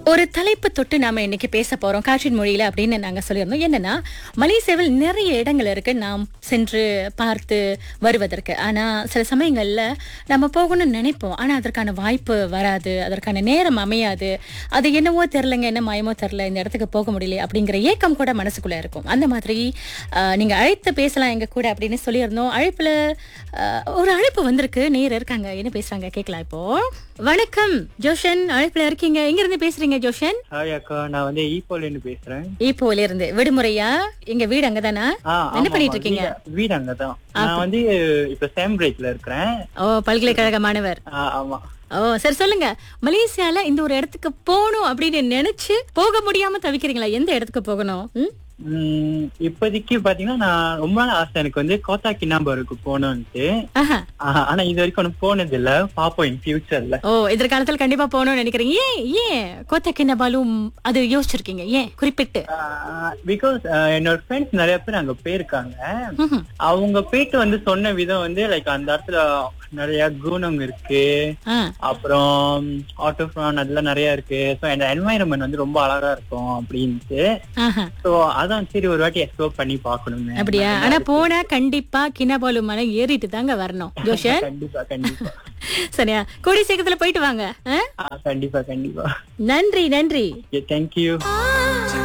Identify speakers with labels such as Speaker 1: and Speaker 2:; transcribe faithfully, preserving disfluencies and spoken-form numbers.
Speaker 1: ஒரு தலைப்பு தொட்டு நாம இன்னைக்கு பேச போறோம் காற்றின் மொழியில அப்படின்னு நாங்க சொல்லியிருந்தோம். என்னன்னா, மலேசியாவில் நிறைய இடங்கள் இருக்கு நாம் சென்று பார்த்து வருவதற்கு. ஆனா சில சமயங்கள்ல நம்ம போகணும்னு நினைப்போம், ஆனா அதற்கான வாய்ப்பு வராது, அதற்கான நேரம் அமையாது. அது என்னவோ தெரிலங்க, என்ன மயமோ தெரில, இந்த இடத்துக்கு போக முடியல அப்படிங்கிற ஏக்கம் கூட மனசுக்குள்ள இருக்கும். அந்த மாதிரி அஹ், நீங்க அழைத்து பேசலாம் எங்க கூட அப்படின்னு சொல்லியிருந்தோம். அழைப்புல அஹ், ஒரு அழைப்பு வந்திருக்கு, நேர் இருக்காங்க, என்ன பேசுறாங்க கேட்கலாம் இப்போ. வணக்கம் ஜோஷன், அழைப்புல இருக்கீங்க, எங்க இருந்து பேசுறீங்க ஜோஷன்?
Speaker 2: ஹாய் அக்கா, நான் வந்து ஈப்போல இருந்து பேசுறேன்.
Speaker 1: இப்போல இருந்து விடுமுறையா? எங்க வீடு அங்கதானா?
Speaker 2: ஆ,
Speaker 1: என்ன
Speaker 2: ஆமா,
Speaker 1: பண்ணிட்டு
Speaker 2: ஆமா,
Speaker 1: இருக்கீங்க?
Speaker 2: வீடு- வீடு அங்கதான். நான் வந்து இப்ப சேம்பிரேஜ்ல இருக்கிறேன்.
Speaker 1: ஓ, பல்கலைக்கழக மாணவர்.
Speaker 2: ஆ, ஆமா.
Speaker 1: ஓ சரி, சொல்லுங்க. மலேசியால இந்த ஒரு இடத்துக்கு போகணும் அப்படின்னு நினைச்சு போக முடியாம தவிக்கிறீங்களா? எந்த இடத்துக்கு போகணும்? ம்?
Speaker 2: உம் இப்போதைக்கு பாத்தீங்கன்னா நான் ரொம்ப நாள் ஆசை எனக்கு வந்து கோத்தா கிண்ணாம்பருக்கு போகணும்ட்டு.
Speaker 1: ஆஹா.
Speaker 2: ஆ, ஆனா இது வரைக்கும் ஒன்னும் போனது இல்ல. பாப்போம் இன் ஃபியூச்சர்ல.
Speaker 1: ஓ, எதிர்காலத்துல கண்டிப்பா போகணும்னு நினைக்கிறீங்க. ஏன் ஏன் கோத்தக்கிண்ணபாலும் அது யோசிச்சிருக்கீங்க? ஏன் குறிப்பிட்டு?
Speaker 2: பிகாஸ் என்னோட ஃப்ரெண்ட்ஸ் நிறைய பேர் அங்க போயிருக்காங்க.
Speaker 1: ம்ஹும்.
Speaker 2: அவங்க போயிட்டு வந்து சொன்ன விதம் வந்து லைக் அந்த இடத்துல நிறைய குணம் இருக்கு,
Speaker 1: ஆ.
Speaker 2: அப்புறம் ஆட்டோஃப்ரான் அதெல்லாம் நிறைய இருக்கு. ஸோ அந்த என்வாயரன்மெண்ட் வந்து ரொம்ப அழகா இருக்கும் அப்படின்ட்டு.
Speaker 1: ஆஹா.
Speaker 2: ஸோ அதான் சரி ஒரு வாட்டி எக்ஸ்ப்ளோர் பண்ணி பார்க்கணுமே.
Speaker 1: அப்படியா? ஆனா போனா கண்டிப்பா கிண்ணபாலு மலை ஏறிட்டு தாங்க வரணும் ஜோஷன்.
Speaker 2: கண்டிப்பா கண்டிப்பா.
Speaker 1: சரியா? கூடி சீக்கிரத்துல போயிட்டு வாங்க. ஆ?
Speaker 2: ஆ, கண்டிப்பா கண்டிப்பா.
Speaker 1: நன்றி நன்றி.
Speaker 2: தேங்க்யூ.